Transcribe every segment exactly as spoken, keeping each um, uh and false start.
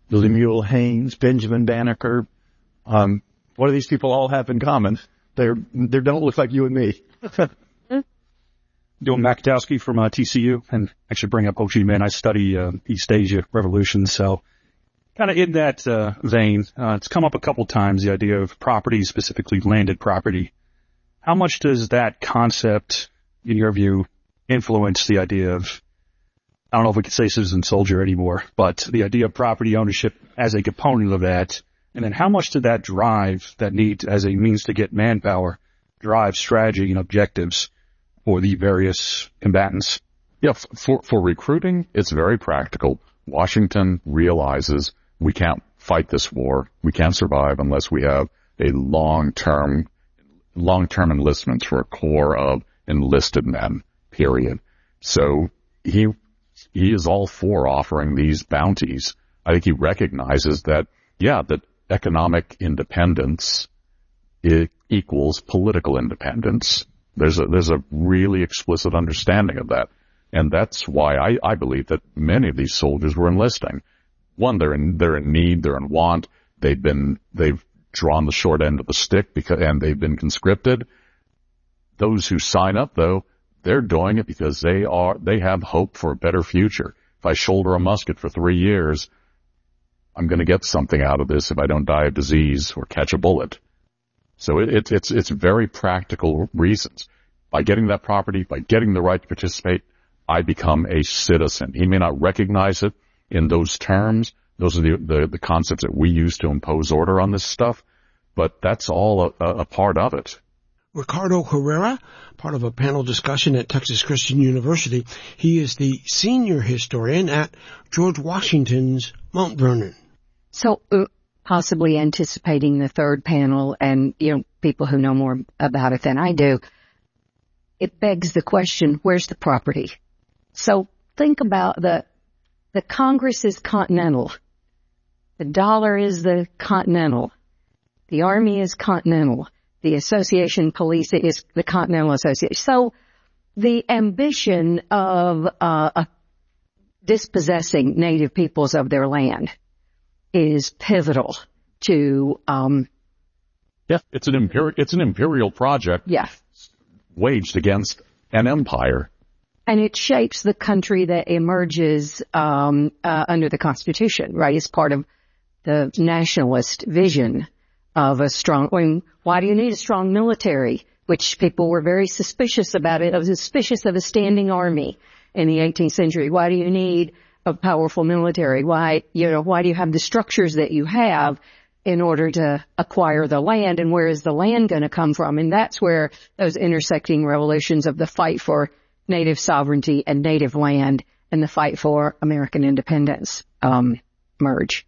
Lemuel Haynes, Benjamin Banneker. Um, what do these people all have in common? They're, they don't look like you and me. Dylan Makatowski from uh, T C U, and actually bring up Ho Chi Minh. I study uh, East Asia revolutions, so kind of in that uh, vein, uh, it's come up a couple times, the idea of property, specifically landed property. How much does that concept, in your view, influence the idea of, I don't know if we could say citizen soldier anymore, but the idea of property ownership as a component of that? And then how much did that drive, that need as a means to get manpower, drive strategy and objectives for the various combatants? Yeah, for, for recruiting, it's very practical. Washington realizes we can't fight this war. We can't survive unless we have a long-term, long-term enlistments for a corps of enlisted men, period. So he, he is all for offering these bounties. I think he recognizes that, yeah, that economic independence, it equals political independence. There's a, there's a really explicit understanding of that. And that's why I, I believe that many of these soldiers were enlisting. One, they're in, they're in need, they're in want, they've been, they've drawn the short end of the stick because, and they've been conscripted. Those who sign up, though, they're doing it because they are, they have hope for a better future. If I shoulder a musket for three years, I'm going to get something out of this if I don't die of disease or catch a bullet. So it, it, it's, it's very practical reasons. By getting that property, by getting the right to participate, I become a citizen. He may not recognize it in those terms. Those are the, the, the concepts that we use to impose order on this stuff, but that's all a, a part of it. Ricardo Herrera, part of a panel discussion at Texas Christian University. He is the senior historian at George Washington's Mount Vernon. So uh, possibly anticipating the third panel and, you know, people who know more about it than I do, it begs the question, where's the property? So think about the, the Congress is continental. The dollar is the continental. The Army is continental. The Association Police is the Continental Association. So the ambition of uh, uh, dispossessing native peoples of their land is pivotal to... Um, yeah, it's an, imperi- it's an imperial project yeah. waged against an empire. And it shapes the country that emerges um, uh, under the Constitution, right? It's part of the nationalist vision of a strong, I mean, why do you need a strong military? Which people were very suspicious about it. I was suspicious of a standing army in the eighteenth century. Why do you need a powerful military? Why, you know, why do you have the structures that you have in order to acquire the land? And where is the land going to come from? And that's where those intersecting revolutions of the fight for native sovereignty and native land and the fight for American independence um, merge.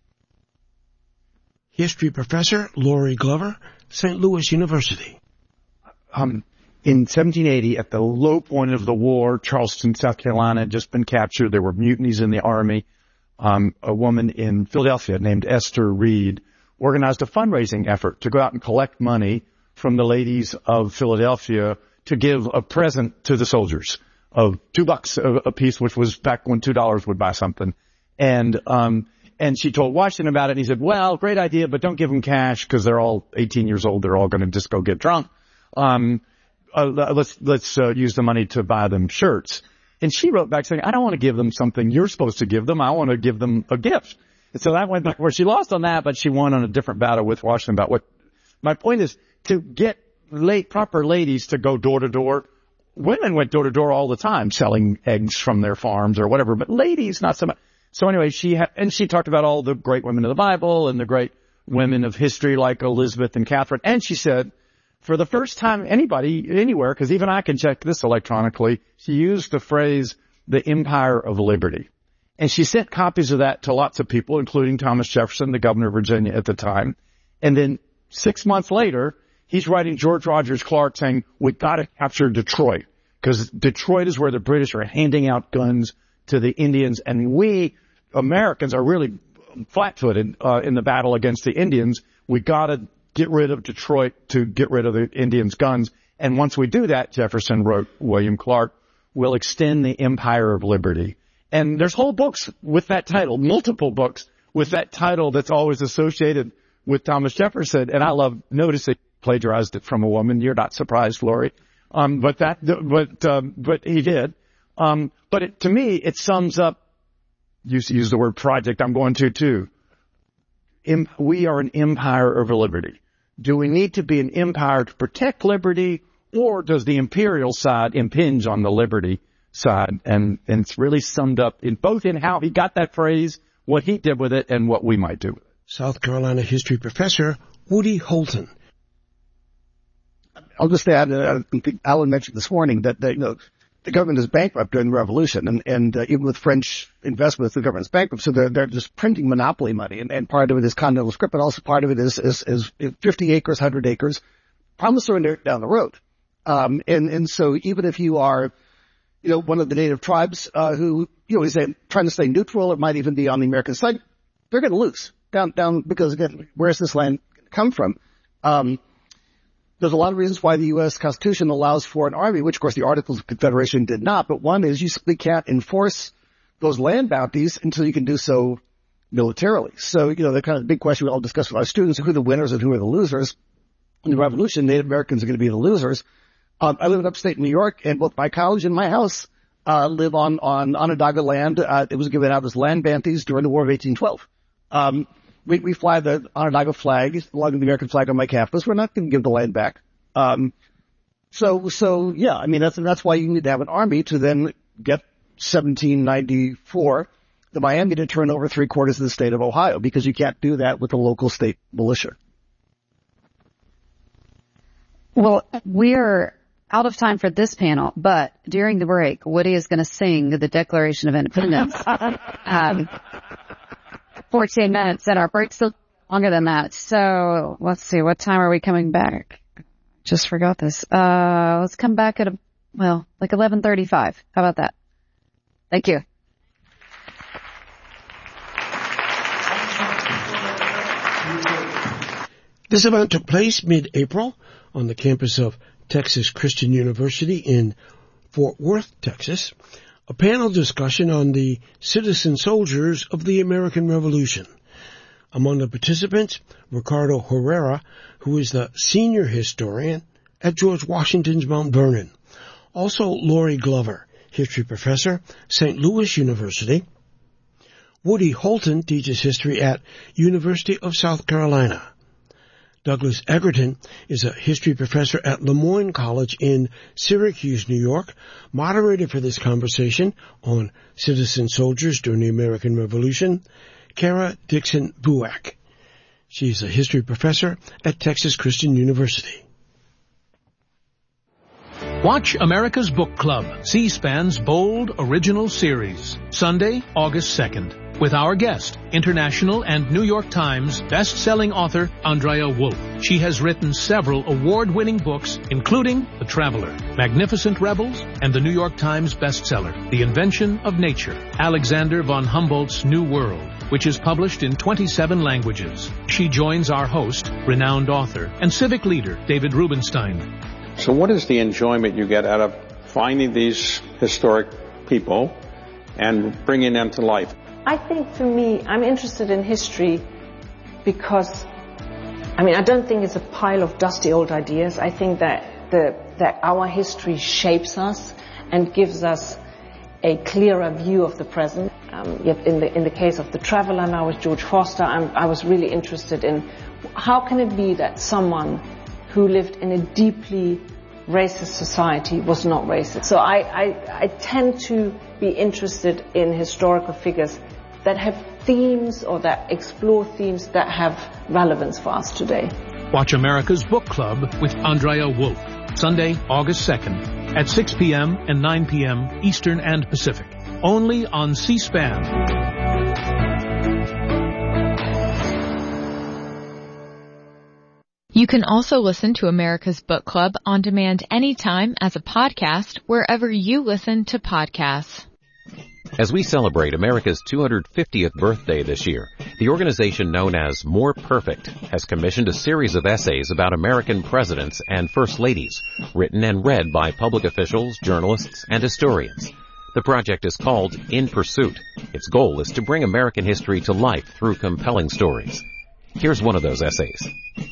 History professor Laurie Glover, Saint Louis University. Um, in seventeen eighty, at the low point of the war, Charleston, South Carolina had just been captured. There were mutinies in the Army. Um, a woman in Philadelphia named Esther Reed organized a fundraising effort to go out and collect money from the ladies of Philadelphia to give a present to the soldiers of two bucks a, a piece, which was back when two dollars would buy something. And um And she told Washington about it, and he said, well, great idea, but don't give them cash because they're all eighteen years old. They're all going to just go get drunk. Um, uh, let's, let's, uh, use the money to buy them shirts. And she wrote back saying, I don't want to give them something you're supposed to give them. I want to give them a gift. And so that went back where she lost on that, but she won on a different battle with Washington about what, my point is to get late, proper ladies to go door to door. Women went door to door all the time selling eggs from their farms or whatever, but ladies, not so much. So anyway, she had, and she talked about all the great women of the Bible and the great women of history like Elizabeth and Catherine. And she said, for the first time anybody, anywhere, because even I can check this electronically, she used the phrase, the Empire of Liberty. And she sent copies of that to lots of people, including Thomas Jefferson, the governor of Virginia at the time. And then six months later, he's writing George Rogers Clark saying, we got to capture Detroit, because Detroit is where the British are handing out guns to the Indians, and we Americans are really flat-footed uh, in the battle against the Indians. We got to get rid of Detroit to get rid of the Indians' guns. And once we do that, Jefferson wrote William Clark, we'll extend the Empire of Liberty. And there's whole books with that title, multiple books with that title that's always associated with Thomas Jefferson. And I love, notice it plagiarized it from a woman. You're not surprised, Lori. Um, but that, but, um, but he did. Um, but it, to me, it sums up, you use the word project, I'm going to too. Em, we are an empire over liberty. Do we need to be an empire to protect liberty, or does the imperial side impinge on the liberty side? And, and it's really summed up in both in how he got that phrase, what he did with it, and what we might do with it. South Carolina history professor Woody Holton. I'll just add, uh, I think Alan mentioned this morning that, that you know, the government is bankrupt during the revolution, and, and uh, even with French investments, the government's bankrupt, so they're, they're just printing monopoly money, and, and part of it is continental scrip, but also part of it is, is, is fifty acres, one hundred acres, promissory down the road. Um, and, and so even if you are, you know, one of the native tribes, uh, who, you know, is trying to stay neutral, it might even be on the American side, they're going to lose down, down, because again, where's this land come from? Um, There's a lot of reasons why the U S Constitution allows for an army, which, of course, the Articles of Confederation did not. But one is you simply can't enforce those land bounties until you can do so militarily. So, you know, the kind of big question we all discuss with our students, who are the winners and who are the losers. In the Revolution, Native Americans are going to be the losers. Um, I live in upstate New York, and both my college and my house uh live on, on Onondaga land. Uh, it was given out as land bounties during the War of eighteen twelve. Um We, we fly the Onondaga flag along with the American flag on my campus. We're not going to give the land back. Um, so, so yeah, I mean, that's, that's why you need to have an army to then get seventeen ninety-four, the Miami to turn over three quarters of the state of Ohio, because you can't do that with the local state militia. Well, we're out of time for this panel, but during the break, Woody is going to sing the Declaration of Independence. um, fourteen minutes, and our break's still longer than that. So let's see, what time are we coming back? Just forgot this. Uh, let's come back at a, well, like eleven thirty-five. How about that? Thank you. This event took place mid-April on the campus of Texas Christian University in Fort Worth, Texas. A panel discussion on the citizen soldiers of the American Revolution. Among the participants, Ricardo Herrera, who is the senior historian at George Washington's Mount Vernon. Also, Lori Glover, history professor, Saint Louis University. Woody Holton teaches history at University of South Carolina. Douglas Egerton is a history professor at Lemoyne College in Syracuse, New York, moderator for this conversation on citizen soldiers during the American Revolution, Kara Dixon Buak. She's a history professor at Texas Christian University. Watch America's Book Club, C-SPAN's bold original series, Sunday, August second. With our guest, international and New York Times best-selling author Andrea Wolf. She has written several award-winning books, including The Traveler, Magnificent Rebels, and the New York Times bestseller, The Invention of Nature, Alexander von Humboldt's New World, which is published in twenty-seven languages. She joins our host, renowned author, and civic leader David Rubenstein. So what is the enjoyment you get out of finding these historic people and bringing them to life? I think for me, I'm interested in history because, I mean, I don't think it's a pile of dusty old ideas. I think that the, that our history shapes us and gives us a clearer view of the present. Um, yet in the in the case of The Traveler now with George Foster, I'm, I was really interested in how can it be that someone who lived in a deeply racist society was not racist. So I, I, I tend to be interested in historical figures that have themes or that explore themes that have relevance for us today. Watch America's Book Club with Andrea Wolf, Sunday, August second, at six p.m. and nine p.m. Eastern and Pacific, only on C-SPAN. You can also listen to America's Book Club on demand anytime as a podcast wherever you listen to podcasts. As we celebrate America's two hundred fiftieth birthday this year, the organization known as More Perfect has commissioned a series of essays about American presidents and first ladies, written and read by public officials, journalists, and historians. The project is called In Pursuit. Its goal is to bring American history to life through compelling stories. Here's one of those essays.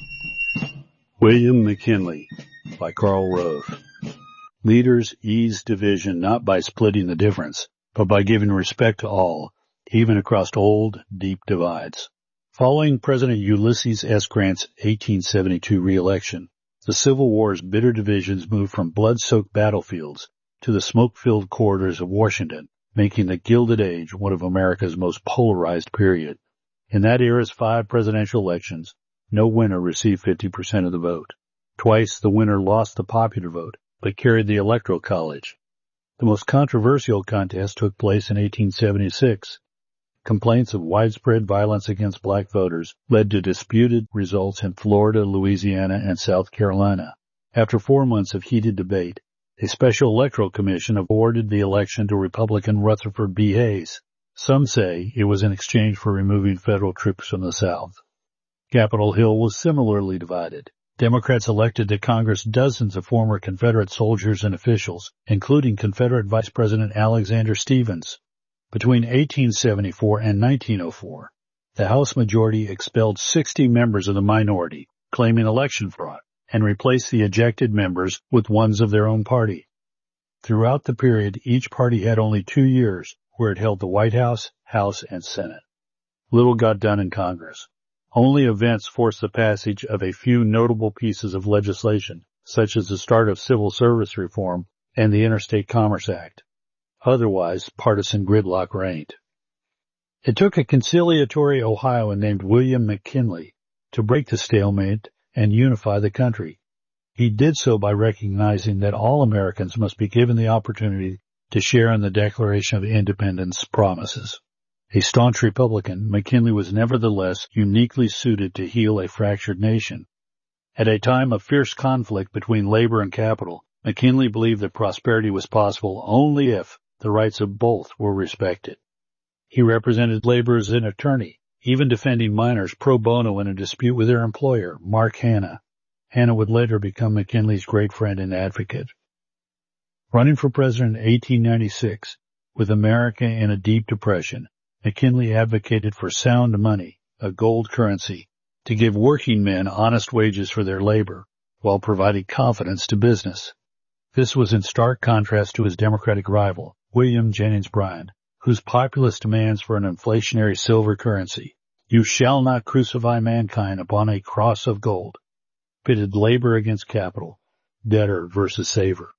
William McKinley by Karl Rove. Leaders ease division not by splitting the difference, but by giving respect to all, even across old, deep divides. Following President Ulysses S. Grant's eighteen seventy-two re-election, the Civil War's bitter divisions moved from blood-soaked battlefields to the smoke-filled corridors of Washington, making the Gilded Age one of America's most polarized period. In that era's five presidential elections, no winner received fifty percent of the vote. Twice the winner lost the popular vote, but carried the Electoral College. The most controversial contest took place in eighteen seventy-six. Complaints of widespread violence against black voters led to disputed results in Florida, Louisiana, and South Carolina. After four months of heated debate, a special electoral commission awarded the election to Republican Rutherford B. Hayes. Some say it was in exchange for removing federal troops from the South. Capitol Hill was similarly divided. Democrats elected to Congress dozens of former Confederate soldiers and officials, including Confederate Vice President Alexander Stephens. Between eighteen seventy-four and nineteen oh four, the House majority expelled sixty members of the minority, claiming election fraud, and replaced the ejected members with ones of their own party. Throughout the period, each party had only two years where it held the White House, House, and Senate. Little got done in Congress. Only events forced the passage of a few notable pieces of legislation, such as the start of civil service reform and the Interstate Commerce Act. Otherwise, partisan gridlock reigned. It took a conciliatory Ohioan named William McKinley to break the stalemate and unify the country. He did so by recognizing that all Americans must be given the opportunity to share in the Declaration of Independence promises. A staunch Republican, McKinley was nevertheless uniquely suited to heal a fractured nation. At a time of fierce conflict between labor and capital, McKinley believed that prosperity was possible only if the rights of both were respected. He represented labor as an attorney, even defending miners pro bono in a dispute with their employer, Mark Hanna. Hanna would later become McKinley's great friend and advocate. Running for president in eighteen ninety-six, with America in a deep depression, McKinley advocated for sound money, a gold currency, to give working men honest wages for their labor, while providing confidence to business. This was in stark contrast to his Democratic rival, William Jennings Bryan, whose populist demands for an inflationary silver currency, "You shall not crucify mankind upon a cross of gold," pitted labor against capital, debtor versus saver.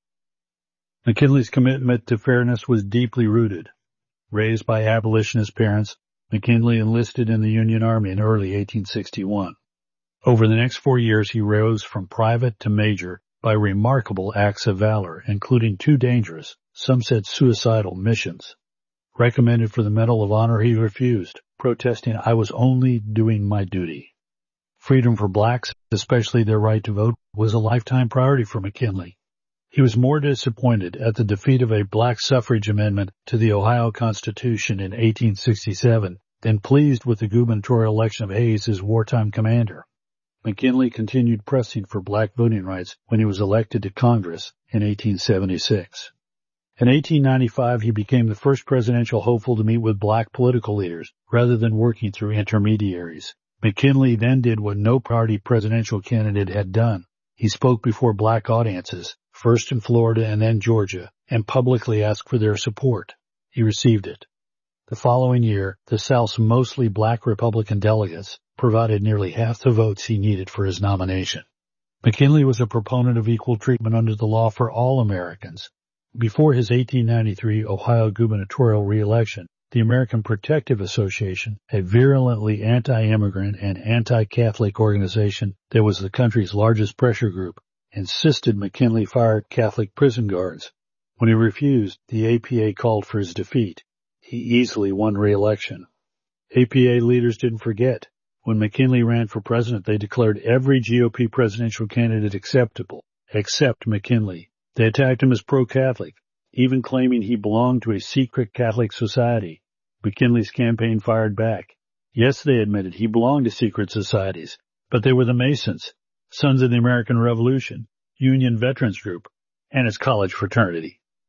McKinley's commitment to fairness was deeply rooted. Raised by abolitionist parents, McKinley enlisted in the Union Army in early eighteen sixty-one. Over the next four years, he rose from private to major by remarkable acts of valor, including two dangerous, some said suicidal, missions. Recommended for the Medal of Honor, he refused, protesting, "I was only doing my duty." Freedom for blacks, especially their right to vote, was a lifetime priority for McKinley. He was more disappointed at the defeat of a black suffrage amendment to the Ohio Constitution in eighteen sixty-seven than pleased with the gubernatorial election of Hayes as wartime commander. McKinley continued pressing for black voting rights when he was elected to Congress in eighteen seventy-six. In eighteen ninety-five, he became the first presidential hopeful to meet with black political leaders rather than working through intermediaries. McKinley then did what no party presidential candidate had done. He spoke before black audiences, first in Florida and then Georgia, and publicly asked for their support. He received it. The following year, the South's mostly black Republican delegates provided nearly half the votes he needed for his nomination. McKinley was a proponent of equal treatment under the law for all Americans. Before his eighteen ninety-three Ohio gubernatorial re-election, the American Protective Association, a virulently anti-immigrant and anti-Catholic organization that was the country's largest pressure group, insisted McKinley fire Catholic prison guards. When he refused, the A P A called for his defeat. He easily won re-election. A P A leaders didn't forget. When McKinley ran for president, they declared every G O P presidential candidate acceptable, except McKinley. They attacked him as pro-Catholic, even claiming he belonged to a secret Catholic society. McKinley's campaign fired back. Yes, they admitted he belonged to secret societies, but they were the Masons, Sons of the American Revolution, Union Veterans Group, and its college fraternity.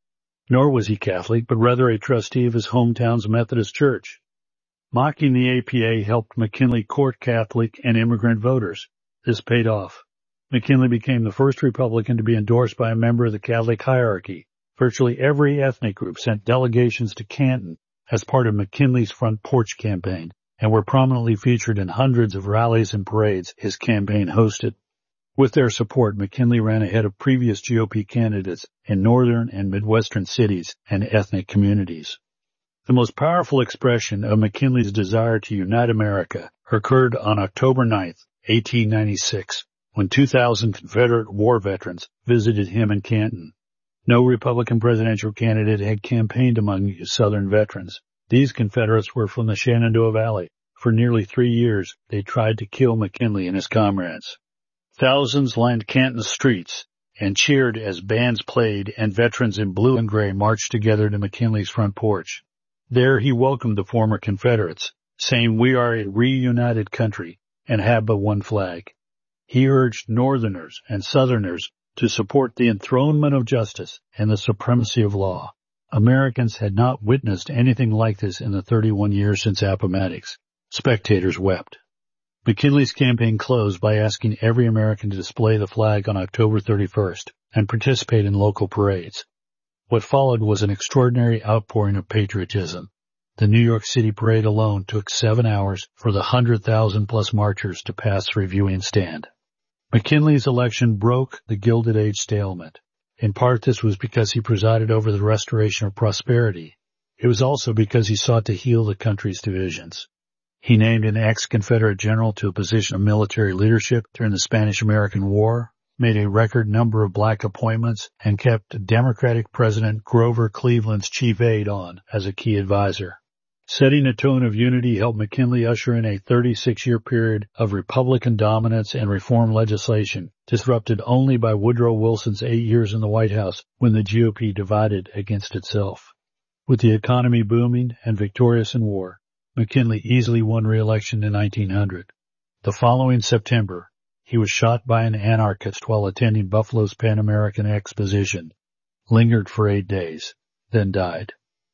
Nor was he Catholic, but rather a trustee of his hometown's Methodist Church. Mocking the A P A helped McKinley court Catholic and immigrant voters. This paid off. McKinley became the first Republican to be endorsed by a member of the Catholic hierarchy. Virtually every ethnic group sent delegations to Canton as part of McKinley's Front Porch campaign, and were prominently featured in hundreds of rallies and parades his campaign hosted. With their support, McKinley ran ahead of previous G O P candidates in northern and midwestern cities and ethnic communities. The most powerful expression of McKinley's desire to unite America occurred on October ninth, eighteen ninety-six, when two thousand Confederate war veterans visited him in Canton. No Republican presidential candidate had campaigned among Southern veterans. These Confederates were from the Shenandoah Valley. For nearly three years, they tried to kill McKinley and his comrades. Thousands lined Canton streets and cheered as bands played and veterans in blue and gray marched together to McKinley's front porch. There he welcomed the former Confederates, saying, "We are a reunited country and have but one flag." He urged Northerners and Southerners to support the enthronement of justice and the supremacy of law. Americans had not witnessed anything like this in the thirty-one years since Appomattox. Spectators wept. McKinley's campaign closed by asking every American to display the flag on October thirty-first and participate in local parades. What followed was an extraordinary outpouring of patriotism. The New York City parade alone took seven hours for the one hundred thousand plus marchers to pass the reviewing stand. McKinley's election broke the Gilded Age stalemate. In part, this was because he presided over the restoration of prosperity. It was also because he sought to heal the country's divisions. He named an ex-Confederate general to a position of military leadership during the Spanish-American War, made a record number of black appointments, and kept Democratic President Grover Cleveland's chief aide on as a key advisor. Setting a tone of unity helped McKinley usher in a thirty-six year period of Republican dominance and reform legislation, disrupted only by Woodrow Wilson's eight years in the White House when the G O P divided against itself. With the economy booming and victorious in war, McKinley easily won re-election in nineteen hundred. The following September, he was shot by an anarchist while attending Buffalo's Pan American Exposition, lingered for eight days, then died.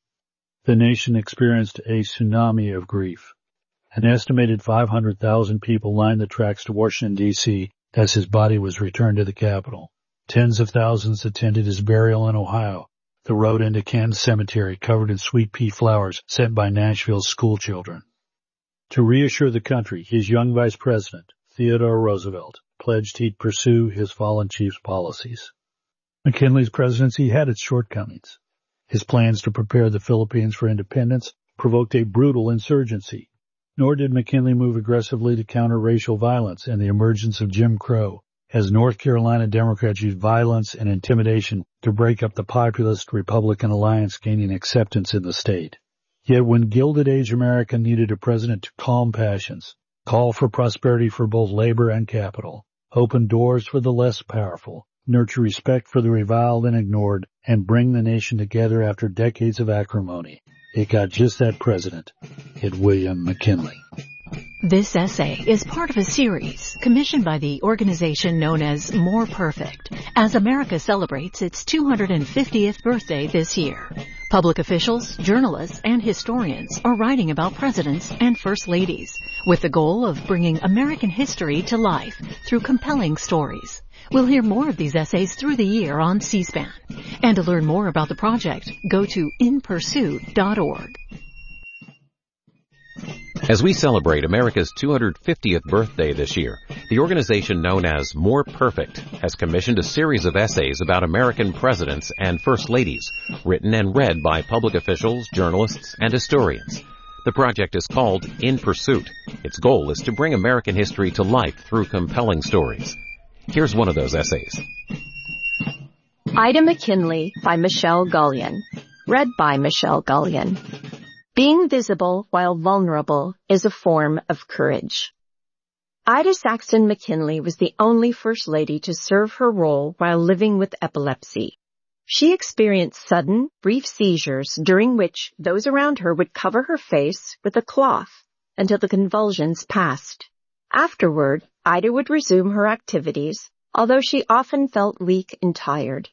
The nation experienced a tsunami of grief. An estimated five hundred thousand people lined the tracks to Washington, D C as his body was returned to the capital. Tens of thousands attended his burial in Ohio, the road into Canton Cemetery covered in sweet pea flowers sent by Nashville's schoolchildren. To reassure the country, his young vice president, Theodore Roosevelt, pledged he'd pursue his fallen chief's policies. McKinley's presidency had its shortcomings. His plans to prepare the Philippines for independence provoked a brutal insurgency. Nor did McKinley move aggressively to counter racial violence and the emergence of Jim Crow, as North Carolina Democrats used violence and intimidation to break up the populist Republican alliance gaining acceptance in the state. Yet when Gilded Age America needed a president to calm passions, call for prosperity for both labor and capital, open doors for the less powerful, nurture respect for the reviled and ignored, and bring the nation together after decades of acrimony, it got just that president, it William McKinley. This essay is part of a series commissioned by the organization known as More Perfect, as America celebrates its two hundred fiftieth birthday this year. Public officials, journalists, and historians are writing about presidents and first ladies, with the goal of bringing American history to life through compelling stories. We'll hear more of these essays through the year on C-SPAN. And to learn more about the project, go to in pursuit dot org. As we celebrate America's two hundred fiftieth birthday this year, the organization known as More Perfect has commissioned a series of essays about American presidents and first ladies, written and read by public officials, journalists, and historians. The project is called In Pursuit. Its goal is to bring American history to life through compelling stories. Here's one of those essays. Ida McKinley by Michelle Gullion. Read by Michelle Gullion. Being visible while vulnerable is a form of courage. Ida Saxton McKinley was the only First Lady to serve her role while living with epilepsy. She experienced sudden, brief seizures during which those around her would cover her face with a cloth until the convulsions passed. Afterward, Ida would resume her activities, although she often felt weak and tired.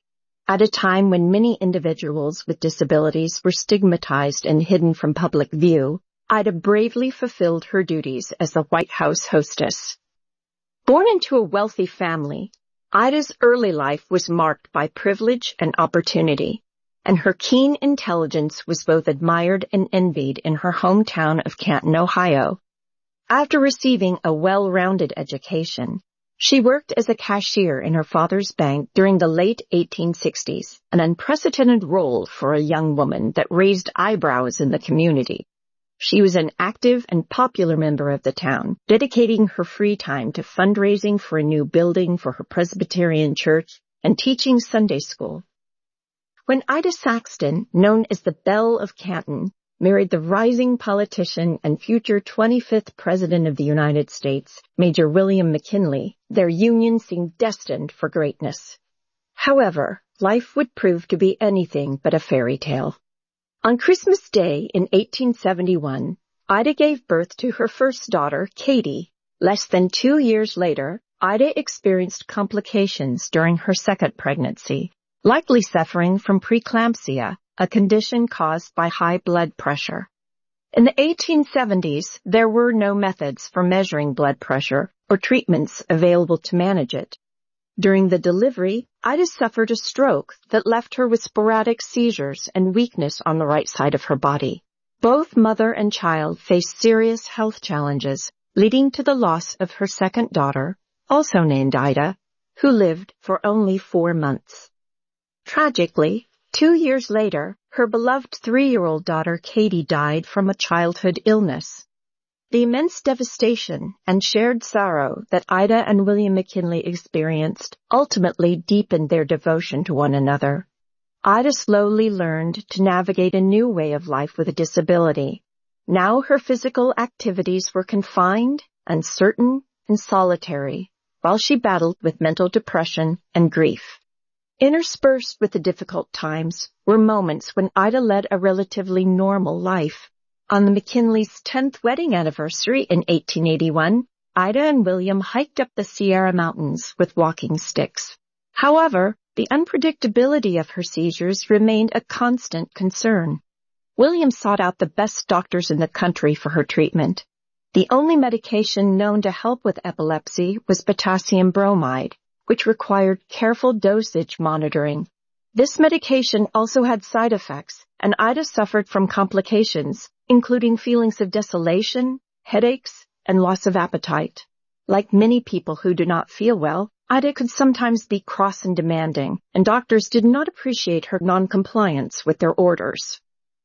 At a time when many individuals with disabilities were stigmatized and hidden from public view, Ida bravely fulfilled her duties as the White House hostess. Born into a wealthy family, Ida's early life was marked by privilege and opportunity, and her keen intelligence was both admired and envied in her hometown of Canton, Ohio. After receiving a well-rounded education, she worked as a cashier in her father's bank during the late eighteen sixties, an unprecedented role for a young woman that raised eyebrows in the community. She was an active and popular member of the town, dedicating her free time to fundraising for a new building for her Presbyterian church and teaching Sunday school. When Ida Saxton, known as the Belle of Canton, married the rising politician and future twenty-fifth President of the United States, Major William McKinley, their union seemed destined for greatness. However, life would prove to be anything but a fairy tale. On Christmas Day in eighteen seventy-one, Ida gave birth to her first daughter, Katie. Less than two years later, Ida experienced complications during her second pregnancy, likely suffering from preeclampsia, a condition caused by high blood pressure. In the eighteen seventies, there were no methods for measuring blood pressure or treatments available to manage it. During the delivery, Ida suffered a stroke that left her with sporadic seizures and weakness on the right side of her body. Both mother and child faced serious health challenges, leading to the loss of her second daughter, also named Ida, who lived for only four months. Tragically, two years later, her beloved three-year-old daughter Katie died from a childhood illness. The immense devastation and shared sorrow that Ida and William McKinley experienced ultimately deepened their devotion to one another. Ida slowly learned to navigate a new way of life with a disability. Now her physical activities were confined, uncertain, and solitary, while she battled with mental depression and grief. Interspersed with the difficult times were moments when Ida led a relatively normal life. On the McKinleys' tenth wedding anniversary in eighteen eighty-one, Ida and William hiked up the Sierra Mountains with walking sticks. However, the unpredictability of her seizures remained a constant concern. William sought out the best doctors in the country for her treatment. The only medication known to help with epilepsy was potassium bromide, which required careful dosage monitoring. This medication also had side effects, and Ida suffered from complications, including feelings of desolation, headaches, and loss of appetite. Like many people who do not feel well, Ida could sometimes be cross and demanding, and doctors did not appreciate her noncompliance with their orders.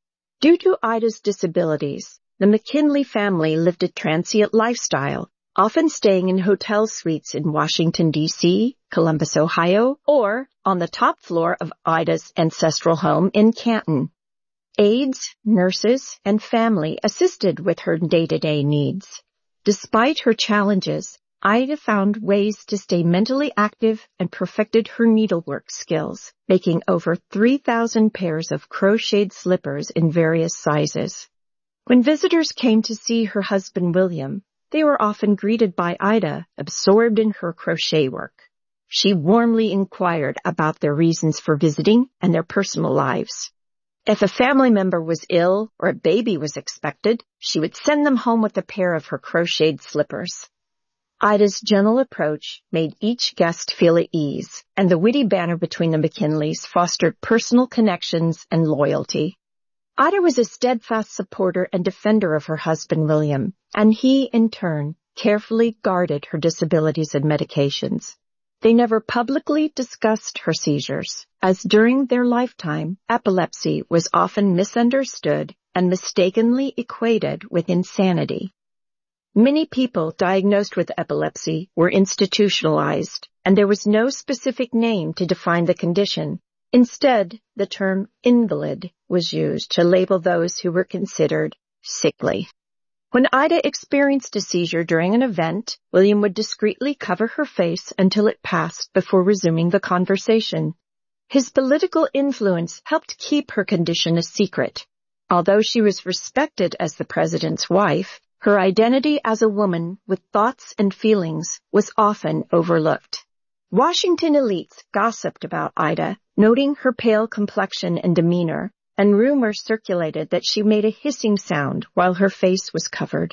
Due to Ida's disabilities, the McKinley family lived a transient lifestyle, often staying in hotel suites in Washington, D C, Columbus, Ohio, or on the top floor of Ida's ancestral home in Canton. Aides, nurses, and family assisted with her day-to-day needs. Despite her challenges, Ida found ways to stay mentally active and perfected her needlework skills, making over three thousand pairs of crocheted slippers in various sizes. When visitors came to see her husband William, they were often greeted by Ida, absorbed in her crochet work. She warmly inquired about their reasons for visiting and their personal lives. If a family member was ill or a baby was expected, she would send them home with a pair of her crocheted slippers. Ida's gentle approach made each guest feel at ease, and the witty banter between the McKinleys fostered personal connections and loyalty. Ida was a steadfast supporter and defender of her husband William, and he, in turn, carefully guarded her disabilities and medications. They never publicly discussed her seizures, as during their lifetime, epilepsy was often misunderstood and mistakenly equated with insanity. Many people diagnosed with epilepsy were institutionalized, and there was no specific name to define the condition. Instead, the term invalid was used to label those who were considered sickly. When Ida experienced a seizure during an event, William would discreetly cover her face until it passed before resuming the conversation. His political influence helped keep her condition a secret. Although she was respected as the president's wife, her identity as a woman with thoughts and feelings was often overlooked. Washington elites gossiped about Ida, noting her pale complexion and demeanor, and rumors circulated that she made a hissing sound while her face was covered.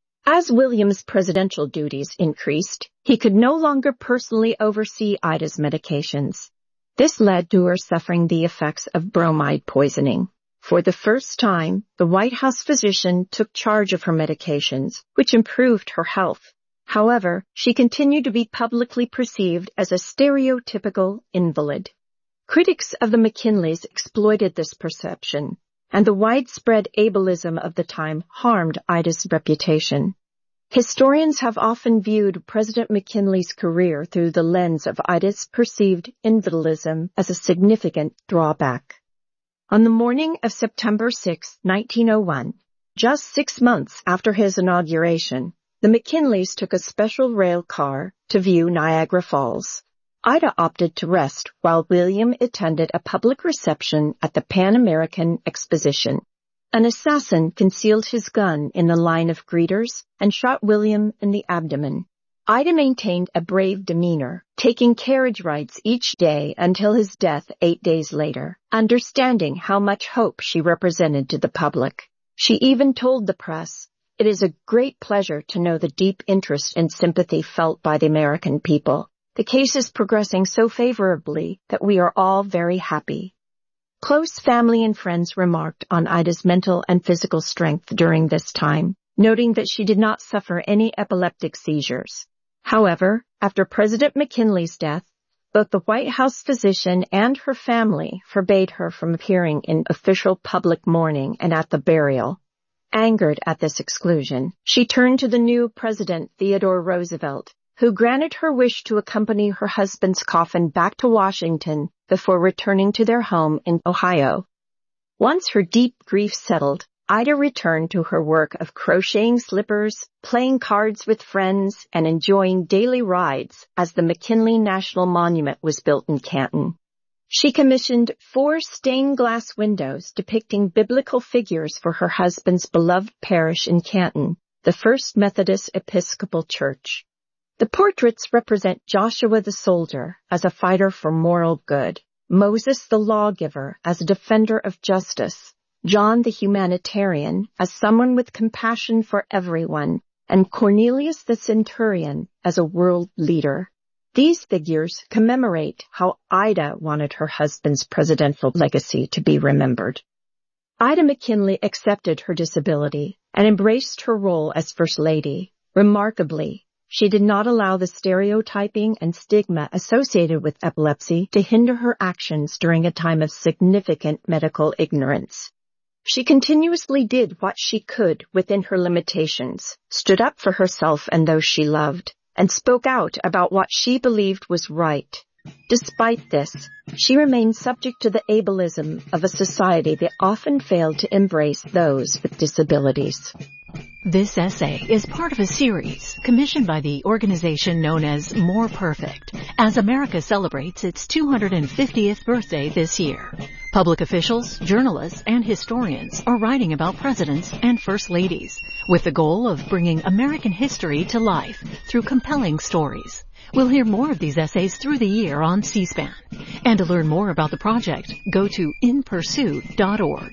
As William's presidential duties increased, he could no longer personally oversee Ida's medications. This led to her suffering the effects of bromide poisoning. For the first time, the White House physician took charge of her medications, which improved her health. However, she continued to be publicly perceived as a stereotypical invalid. Critics of the McKinleys exploited this perception, and the widespread ableism of the time harmed Ida's reputation. Historians have often viewed President McKinley's career through the lens of Ida's perceived invalidism as a significant drawback. On the morning of September sixth, nineteen oh one, just six months after his inauguration, the McKinleys took a special rail car to view Niagara Falls. Ida opted to rest while William attended a public reception at the Pan American Exposition. An assassin concealed his gun in the line of greeters and shot William in the abdomen. Ida maintained a brave demeanor, taking carriage rides each day until his death eight days later, understanding how much hope she represented to the public. She even told the press, "It is a great pleasure to know the deep interest and sympathy felt by the American people. The case is progressing so favorably that we are all very happy." Close family and friends remarked on Ida's mental and physical strength during this time, noting that she did not suffer any epileptic seizures. However, after President McKinley's death, both the White House physician and her family forbade her from appearing in official public mourning and at the burial. Angered at this exclusion, she turned to the new President Theodore Roosevelt, who granted her wish to accompany her husband's coffin back to Washington before returning to their home in Ohio. Once her deep grief settled, Ida returned to her work of crocheting slippers, playing cards with friends, and enjoying daily rides as the McKinley National Monument was built in Canton. She commissioned four stained glass windows depicting biblical figures for her husband's beloved parish in Canton, the First Methodist Episcopal Church. The portraits represent Joshua the soldier as a fighter for moral good, Moses the lawgiver as a defender of justice, John the humanitarian as someone with compassion for everyone, and Cornelius the centurion as a world leader. These figures commemorate how Ida wanted her husband's presidential legacy to be remembered. Ida McKinley accepted her disability and embraced her role as First Lady. Remarkably, she did not allow the stereotyping and stigma associated with epilepsy to hinder her actions during a time of significant medical ignorance. She continuously did what she could within her limitations, stood up for herself and those she loved, and spoke out about what she believed was right. Despite this, she remained subject to the ableism of a society that often failed to embrace those with disabilities. This essay is part of a series commissioned by the organization known as More Perfect, as America celebrates its two hundred fiftieth birthday this year. Public officials, journalists, and historians are writing about presidents and first ladies, with the goal of bringing American history to life through compelling stories. We'll hear more of these essays through the year on C-SPAN. And to learn more about the project, go to in pursuit dot org.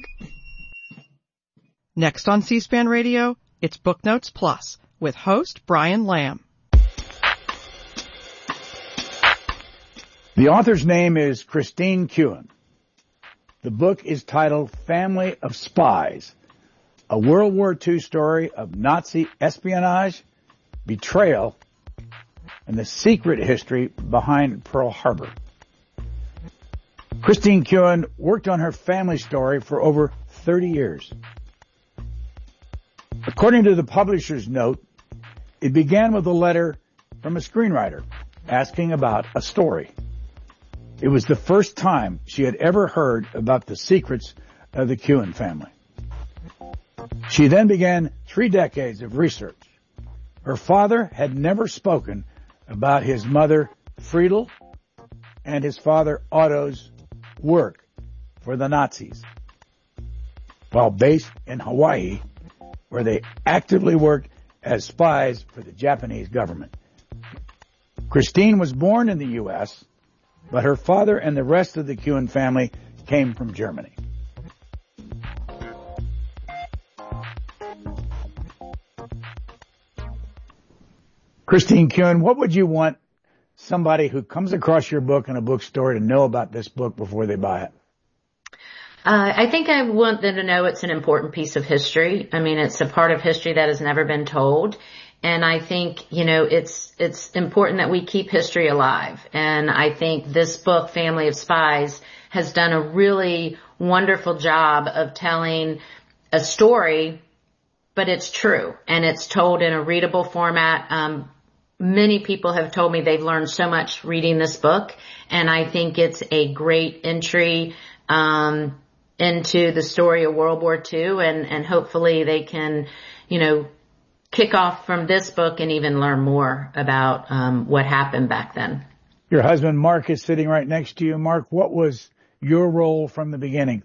Next on C-SPAN Radio, it's Booknotes Plus with host Brian Lamb. The author's name is Christine Kuhn. The book is titled Family of Spies, a World War Two story of Nazi espionage, betrayal, and the secret history behind Pearl Harbor. Christine Kuhn worked on her family story for over thirty years. According to the publisher's note, it began with a letter from a screenwriter asking about a story. It was the first time she had ever heard about the secrets of the Kuhn family. She then began three decades of research. Her father had never spoken about his mother, Friedel, and his father, Otto's work for the Nazis. While based in Hawaii, where they actively worked as spies for the Japanese government. Christine was born in the U S, but her father and the rest of the Kuhn family came from Germany. Christine Kuhn, what would you want somebody who comes across your book in a bookstore to know about this book before they buy it? Uh, I think I want them to know it's an important piece of history. I mean, it's a part of history that has never been told. And I think, you know, it's, it's important that we keep history alive. And I think this book, Family of Spies, has done a really wonderful job of telling a story, but it's true. And it's told in a readable format. Um, many people have told me they've learned so much reading this book. And I think it's a great entry, um, into the story of World War Two, and, and hopefully they can, you know, kick off from this book and even learn more about um, what happened back then. Your husband, Mark, is sitting right next to you. Mark, what was your role from the beginning?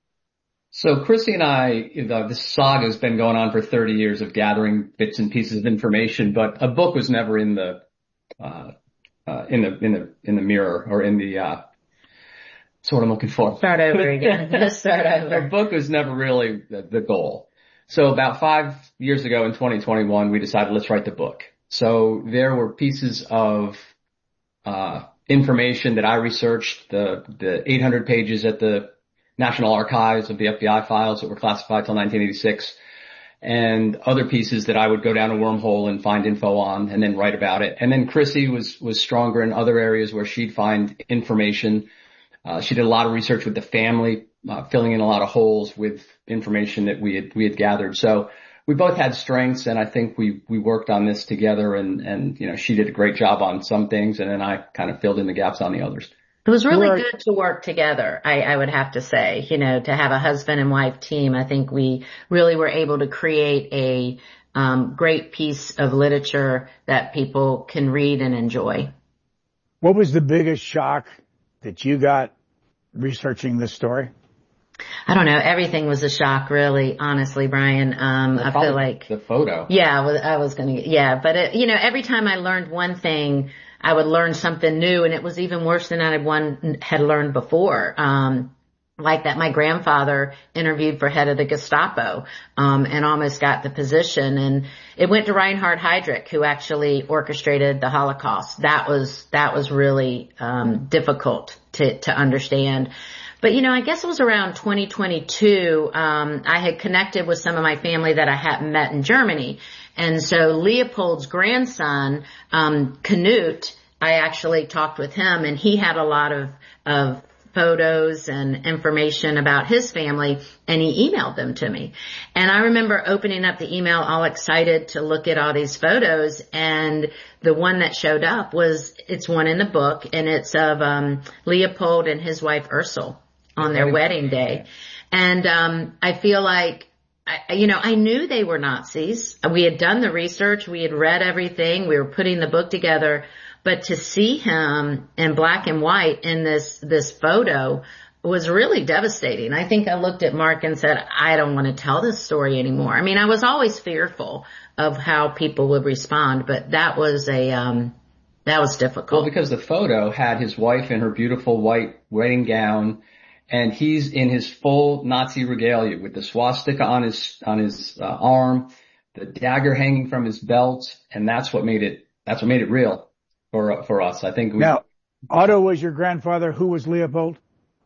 So Chrissy and I, you know, this saga has been going on for thirty years of gathering bits and pieces of information, but a book was never in the, uh, uh, in the, in the, in the mirror or in the, uh, that's what I'm looking for. Start over again. Just start over. A book was never really the, the goal. So about five years ago in twenty twenty-one, we decided let's write the book. So there were pieces of, uh, information that I researched, the, the eight hundred pages at the National Archives of the F B I files that were classified till nineteen eighty-six, and other pieces that I would go down a wormhole and find info on and then write about it. And then Chrissy was, was stronger in other areas where she'd find information. Uh, she did a lot of research with the family, uh, filling in a lot of holes with information that we had, we had gathered. So we both had strengths, and I think we, we worked on this together, and, and, you know, she did a great job on some things, and then I kind of filled in the gaps on the others. It was really good to work together, I, I would have to say, you know, to have a husband and wife team. I think we really were able to create a, um, great piece of literature that people can read and enjoy. What was the biggest shock that you got researching this story? I don't know. Everything was a shock, really, honestly, Brian. Um, well, I feel like the photo. Yeah, I was, I was going to, yeah, but it, you know, every time I learned one thing, I would learn something new, and it was even worse than I had one had learned before. Um, like that my grandfather interviewed for head of the Gestapo, um, and almost got the position. And it went to Reinhard Heydrich, who actually orchestrated the Holocaust. That was, that was really, um, difficult to, to understand. But, you know, I guess it was around twenty twenty-two, um, I had connected with some of my family that I hadn't met in Germany. And so Leopold's grandson, um, Knut, I actually talked with him, and he had a lot of, of photos and information about his family, and he emailed them to me. And I remember opening up the email all excited to look at all these photos, and the one that showed up was, it's one in the book, and it's of um Leopold and his wife Ursula on their wedding day. And um I feel like, I, you know, I knew they were Nazis. We had done the research, we had read everything, we were putting the book together. But to see him in black and white in this, this photo was really devastating. I think I looked at Mark and said, I don't want to tell this story anymore. I mean, I was always fearful of how people would respond, but that was a, um, that was difficult. Well, because the photo had his wife in her beautiful white wedding gown, and he's in his full Nazi regalia with the swastika on his, on his uh, arm, the dagger hanging from his belt, and that's what made it, that's what made it real. For, for us, I think we... Now, Otto was your grandfather. Who was Leopold?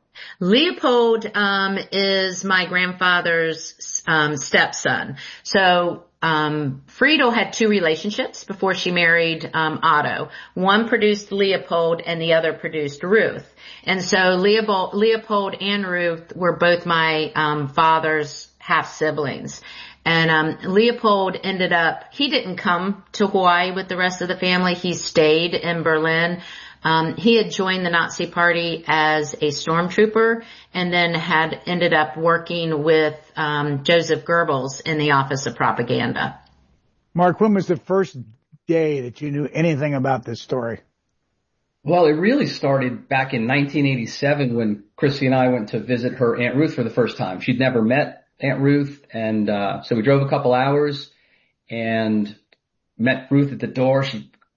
Leopold, um, is my grandfather's, um, stepson. So, um, Friedel had two relationships before she married, um, Otto. One produced Leopold and the other produced Ruth. And so Leopold, Leopold and Ruth were both my, um, father's half siblings. And, um, Leopold ended up, he didn't come to Hawaii with the rest of the family. He stayed in Berlin. Um, he had joined the Nazi Party as a stormtrooper, and then had ended up working with, um, Joseph Goebbels in the Office of Propaganda. Mark, when was the first day that you knew anything about this story? Well, it really started back in nineteen eighty-seven when Chrissy and I went to visit her Aunt Ruth for the first time. She'd never met Aunt Ruth, and uh so we drove a couple hours and met Ruth at the door. She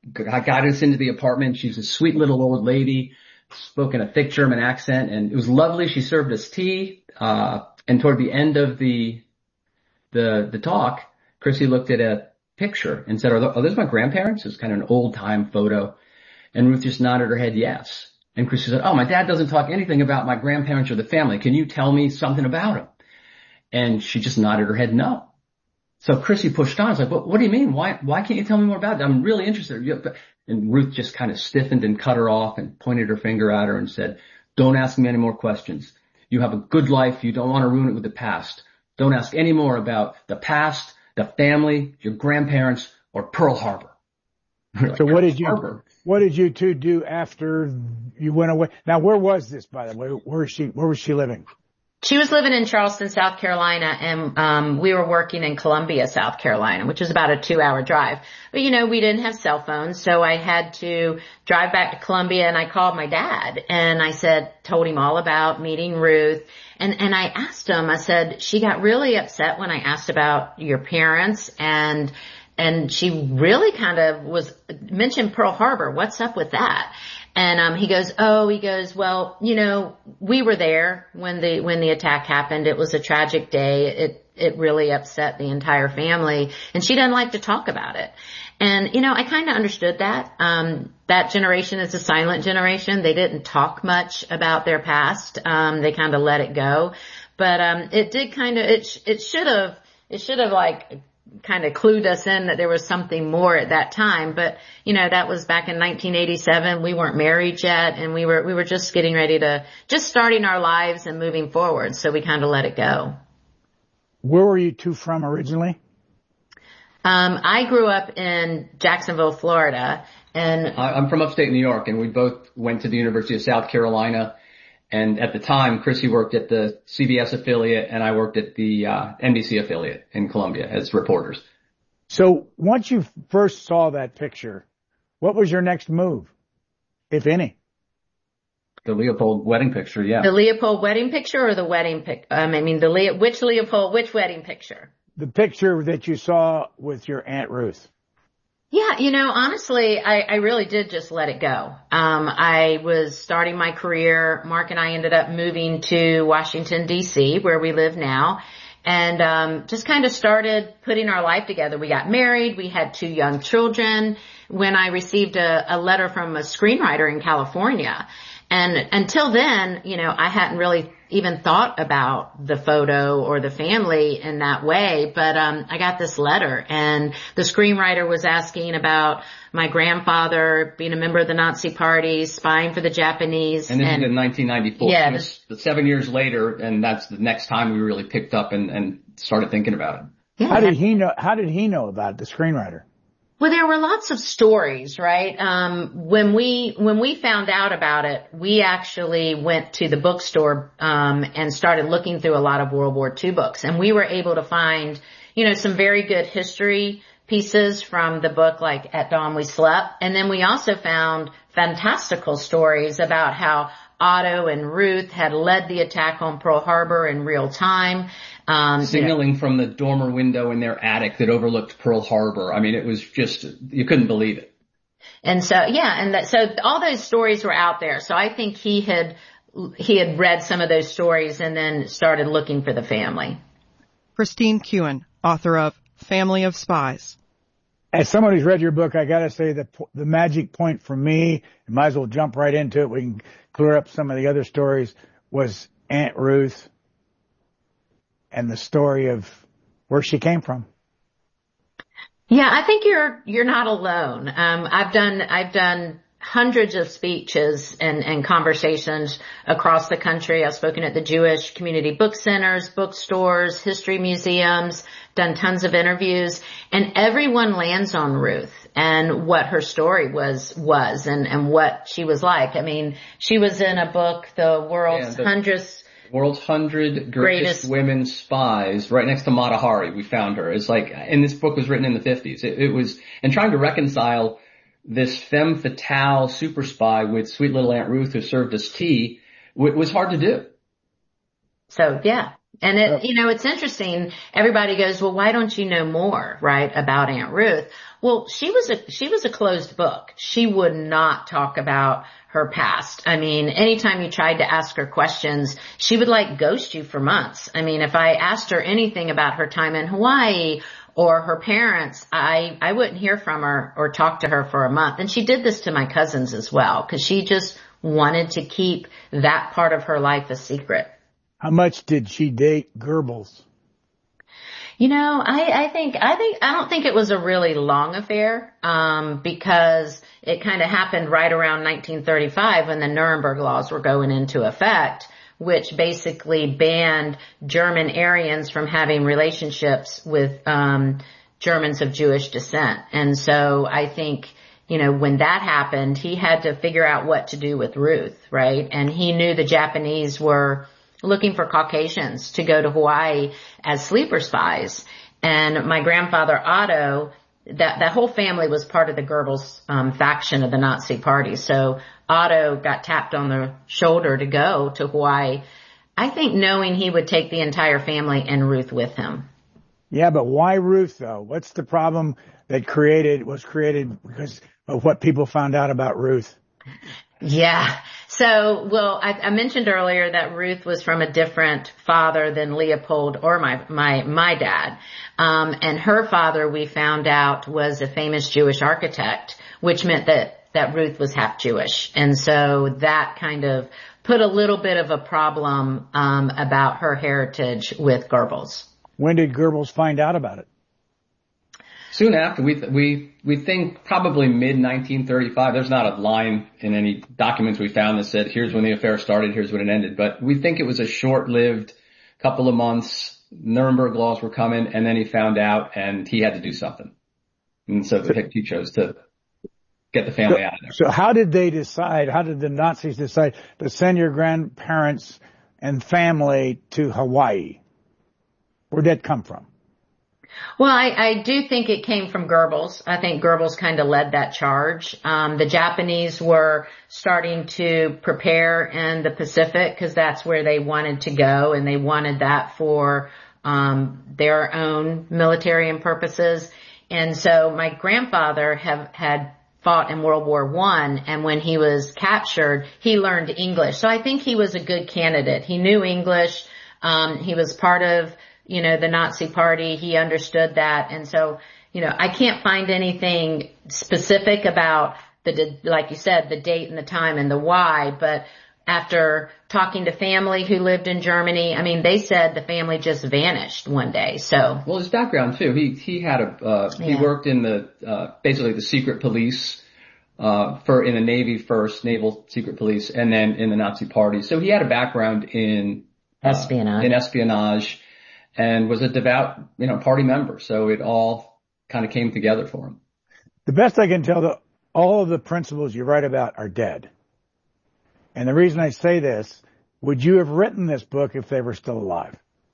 guided us into the apartment. She was a sweet little old lady, spoke in a thick German accent, and it was lovely. She served us tea. Uh, and toward the end of the, the, the talk, Chrissy looked at a picture and said, are, th- are those my grandparents? It was kind of an old time photo. And Ruth just nodded her head yes. And Chrissy said, oh, my dad doesn't talk anything about my grandparents or the family. Can you tell me something about them? And she just nodded her head no. So Chrissy pushed on. I was like, what, what do you mean? Why, why can't you tell me more about it? I'm really interested. And Ruth just kind of stiffened and cut her off and pointed her finger at her and said, don't ask me any more questions. You have a good life. You don't want to ruin it with the past. Don't ask any more about the past, the family, your grandparents, or Pearl Harbor. So what did you, what did you two do after you went away? Now, where was this, by the way? Where was she, where was she living? She was living in Charleston, South Carolina, and um we were working in Columbia, South Carolina, which is about a two-hour drive. But, you know, we didn't have cell phones, so I had to drive back to Columbia, and I called my dad, and I said, told him all about meeting Ruth, and and I asked him, I said, she got really upset when I asked about your parents, and and she really kind of was, mentioned Pearl Harbor. What's up with that? And, um, he goes, oh, he goes, well, you know, we were there when the, when the attack happened. It was a tragic day. It, it really upset the entire family, and she doesn't like to talk about it. And, you know, I kind of understood that. Um, that generation is a silent generation. They didn't talk much about their past. Um, they kind of let it go. But, um, it did kind of, it, sh- it should have, it should have like, kind of clued us in that there was something more at that time. But, you know, that was back in nineteen eighty-seven. We weren't married yet, and we were, we were just getting ready to, just starting our lives and moving forward. So we kind of let it go. Where were you two from originally? Um, I grew up in Jacksonville, Florida, and I'm from upstate New York, and we both went to the University of South Carolina. And at the time, Chrissy worked at the C B S affiliate, and I worked at the uh, N B C affiliate in Columbia as reporters. So once you first saw that picture, what was your next move, if any? The Leopold wedding picture, yeah. The Leopold wedding picture, or the wedding pic? Um, I mean, the Le- which Leopold, which wedding picture? The picture that you saw with your Aunt Ruth. Yeah, you know, honestly, I, I really did just let it go. Um, I was starting my career. Mark and I ended up moving to Washington, D C, where we live now, and um, just kind of started putting our life together. We got married. We had two young children. When I received a, a letter from a screenwriter in California, and until then, you know, I hadn't really even thought about the photo or the family in that way. But um I got this letter, and the screenwriter was asking about my grandfather being a member of the Nazi Party, spying for the Japanese. And this and, is in nineteen ninety-four. Yeah. This, the seven years later, and that's the next time we really picked up and, and started thinking about it. Yeah. How did he know, how did he know about it, the screenwriter? Well, there were lots of stories, right? Um, when we, when we found out about it, we actually went to the bookstore, um, and started looking through a lot of World War Two books. And we were able to find, you know, some very good history pieces from the book, like At Dawn We Slept. And then we also found fantastical stories about how Otto and Ruth had led the attack on Pearl Harbor in real time. Um, Signaling you know. from the dormer window in their attic that overlooked Pearl Harbor. I mean, it was just, you couldn't believe it. And so, yeah, and that, so all those stories were out there. So I think he had, he had read some of those stories and then started looking for the family. Christine Kewen, author of Family of Spies. As someone who's read your book, I gotta say that the magic point for me, and might as well jump right into it, we can clear up some of the other stories, was Aunt Ruth and the story of where she came from. Yeah, I think you're, you're not alone. Um, I've done, I've done hundreds of speeches and, and conversations across the country. I've spoken at the Jewish community book centers, bookstores, history museums, done tons of interviews, and everyone lands on Ruth and what her story was, was and, and what she was like. I mean, she was in a book, The World's yeah, the- Hundredth World's Hundred Greatest, Greatest Women Spies, right next to Mata Hari. We found her. It's like, and this book was written in the fifties. It, it was, and trying to reconcile this femme fatale super spy with sweet little Aunt Ruth who served us tea w- was hard to do. So yeah, And it, you know, it's interesting. Everybody goes, well, why don't you know more, right, about Aunt Ruth? Well, she was a, she was a closed book. She would not talk about her past. I mean, anytime you tried to ask her questions, she would like ghost you for months. I mean, if I asked her anything about her time in Hawaii or her parents, I, I wouldn't hear from her or talk to her for a month. And she did this to my cousins as well, because she just wanted to keep that part of her life a secret. How much did she date Goebbels? You know, I, I think, I think, I don't think it was a really long affair, um, because it kind of happened right around nineteen thirty-five when the Nuremberg laws were going into effect, which basically banned German Aryans from having relationships with, um, Germans of Jewish descent. And so I think, you know, when that happened, he had to figure out what to do with Ruth, right? And he knew the Japanese were looking for Caucasians to go to Hawaii as sleeper spies. And my grandfather Otto, that, that whole family was part of the Goebbels um, faction of the Nazi party. So Otto got tapped on the shoulder to go to Hawaii, I think knowing he would take the entire family and Ruth with him. Yeah, but why Ruth though? What's the problem that created, was created because of what people found out about Ruth? Yeah. So, well, I, I mentioned earlier that Ruth was from a different father than Leopold or my, my, my dad. Um, and her father, we found out, was a famous Jewish architect, which meant that, that Ruth was half Jewish. And so that kind of put a little bit of a problem, um, about her heritage with Goebbels. When did Goebbels find out about it? Soon after, we we we think probably mid nineteen thirty-five. There's not a line in any documents we found that said, here's when the affair started, here's when it ended. But we think it was a short-lived couple of months. Nuremberg laws were coming, and then he found out, and he had to do something. And so he chose to get the family so, out of there. So how did they decide, how did the Nazis decide to send your grandparents and family to Hawaii? Where'd that come from? Well, I, I do think it came from Goebbels. I think Goebbels kind of led that charge. Um, the Japanese were starting to prepare in the Pacific because that's where they wanted to go, and they wanted that for um, their own military and purposes. And so my grandfather have had fought in World War One, and when he was captured, he learned English. So I think he was a good candidate. He knew English. Um, he was part of you know, the Nazi party. He understood that. And so, you know, I can't find anything specific about the, like you said, the date and the time and the why, but after talking to family who lived in Germany, I mean, they said the family just vanished one day. So. Well, his background too. He, he had a, uh, yeah. he worked in the, uh, basically the secret police, uh, for, in the Navy first, naval secret police, and then in the Nazi party. So he had a background in, uh, espionage. in espionage. And was a devout, you know, party member. So it all kind of came together for him. The best I can tell, that all of the principles you write about are dead. And the reason I say this, would you have written this book if they were still alive?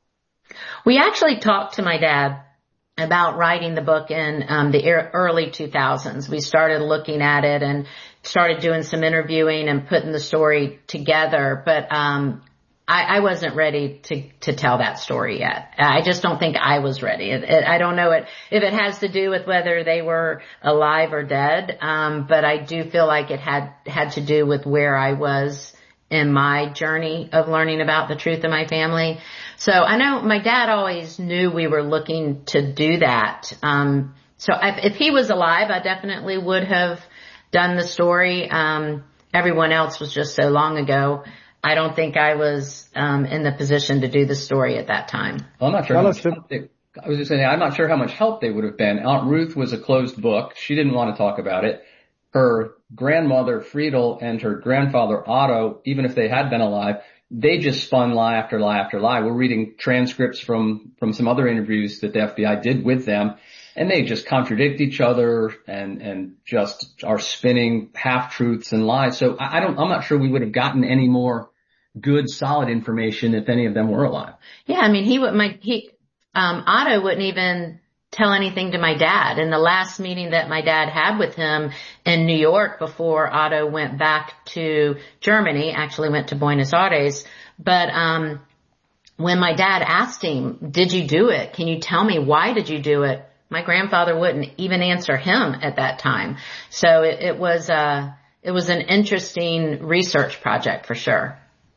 We actually talked to my dad about writing the book in um, the early two thousands. We started looking at it and started doing some interviewing and putting the story together. But um I, I wasn't ready to, to tell that story yet. I just don't think I was ready. It, it, I don't know it, if it has to do with whether they were alive or dead. Um, but I do feel like it had, had to do with where I was in my journey of learning about the truth of my family. So I know my dad always knew we were looking to do that. Um, so if, if he was alive, I definitely would have done the story. Um, everyone else was just so long ago. I don't think I was um in the position to do the story at that time. Well, I'm not sure. How much help they, I was just saying, I'm not sure how much help they would have been. Aunt Ruth was a closed book. She didn't want to talk about it. Her grandmother, Friedel, and her grandfather, Otto, even if they had been alive, they just spun lie after lie after lie. We're reading transcripts from, from some other interviews that the F B I did with them, and they just contradict each other and, and just are spinning half-truths and lies. So I, I don't, I'm not sure we would have gotten any more good, solid information if any of them were alive. Yeah, I mean, he would, my, he, um, Otto wouldn't even tell anything to my dad. In the last meeting that my dad had with him in New York before Otto went back to Germany, actually went to Buenos Aires, but, um, when my dad asked him, did you do it? Can you tell me why did you do it? My grandfather wouldn't even answer him at that time. So it, it was, uh, it was an interesting research project for sure.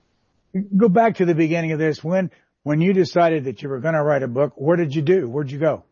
Go back to the beginning of this. When, when you decided that you were going to write a book, what did you do? Where'd you go?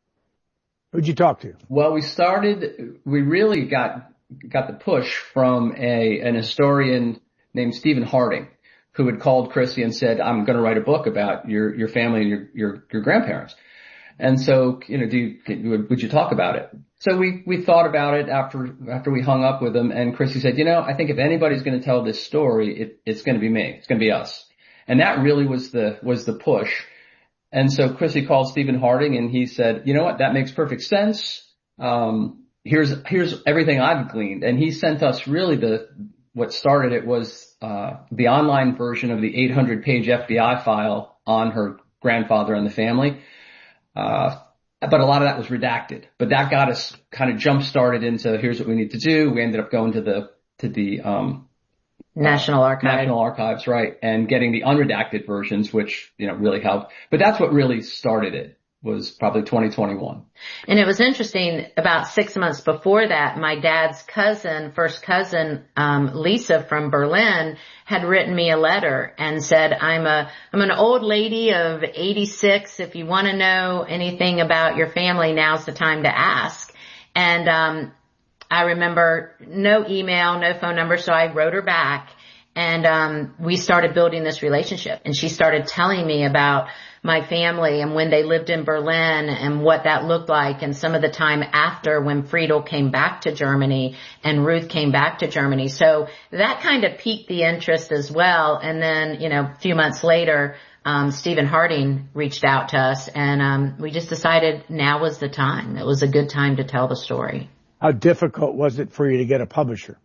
Who'd you talk to? Well, we started, we really got, got the push from a, an historian named Stephen Harding, who had called Chrissy and said, I'm going to write a book about your, your family and your, your, your grandparents. And so, you know, do you, would you talk about it? So we, we thought about it after, after we hung up with him, and Chrissy said, you know, I think if anybody's going to tell this story, it, it's going to be me. It's going to be us. And that really was the, was the push. And so Chrissy called Stephen Harding and he said, you know what? That makes perfect sense. Um, here's, here's everything I've gleaned. And he sent us really the, what started it was, uh, the online version of the eight hundred page F B I file on her grandfather and the family. Uh, but a lot of that was redacted, but that got us kind of jump started into here's what we need to do. We ended up going to the, to the, um, National Archives. National Archives, right. And getting the unredacted versions, which, you know, really helped. But that's what really started it, was probably twenty twenty-one. And it was interesting, about six months before that, my dad's cousin, first cousin, um, Lisa from Berlin, had written me a letter and said, I'm a, I'm an old lady of eighty-six. If you want to know anything about your family, now's the time to ask. And, um, I remember no email, no phone number, so I wrote her back, and um we started building this relationship, and she started telling me about my family and when they lived in Berlin and what that looked like, and some of the time after when Friedel came back to Germany and Ruth came back to Germany. So that kind of piqued the interest as well. And then, you know, a few months later, um Stephen Harding reached out to us, and um we just decided now was the time. It was a good time to tell the story. How difficult was it for you to get a publisher?